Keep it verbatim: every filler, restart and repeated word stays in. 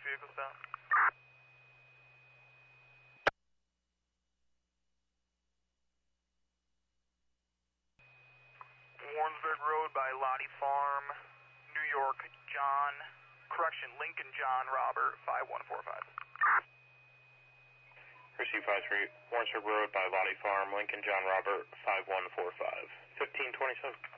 vehicles down. Warrensburg Road by Lottie Farm, New York, John, correction, Lincoln John Robert, five one four five. Receive five three, Warrensburg Road by Lottie Farm, Lincoln John Robert, five one four five. fifteen twenty-seven.